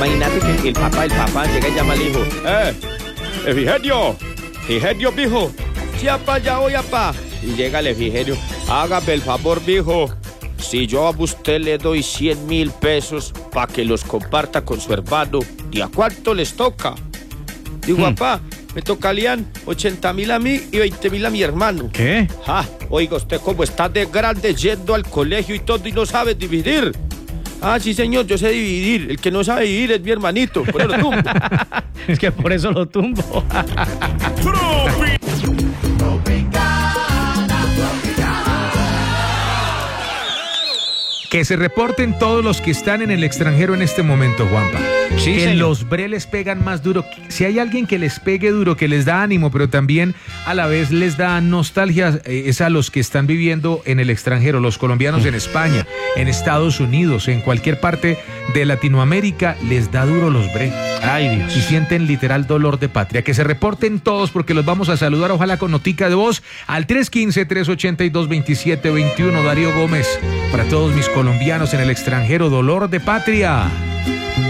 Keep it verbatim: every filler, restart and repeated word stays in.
Imagínate que el papá, el papá llega y llama al hijo. ¡Eh! ¡Efigenio! ¡Efigenio, mijo! ¡Sí, apá, ya voy, apá! Y llega el Efigenio. Hágame el favor, mijo. Si yo a usted le doy cien mil pesos para que los comparta con su hermano, ¿y a cuánto les toca? Digo, hmm. apá, me tocarían ochenta mil a mí y veinte mil a mi hermano. ¿Qué? Ah, oiga, usted como está de grande yendo al colegio y todo y no sabe dividir. Ah, sí, señor, yo sé dividir. El que no sabe dividir es mi hermanito. Por eso lo tumbo. Es que por eso lo tumbo. Que se reporten todos los que están en el extranjero en este momento, Juanpa. Sí, que señor. Los bre les pegan más duro. Si hay alguien que les pegue duro, que les da ánimo, pero también a la vez les da nostalgia, eh, es a los que están viviendo en el extranjero, los colombianos en España, en Estados Unidos, en cualquier parte de Latinoamérica, les da duro los bre. Ay, Dios. Y sienten literal dolor de patria. Que se reporten todos porque los vamos a saludar, ojalá con notica de voz, al tres uno cinco, tres ocho dos, dos siete dos uno. Darío Gómez, para todos mis colombianos en el extranjero, dolor de patria.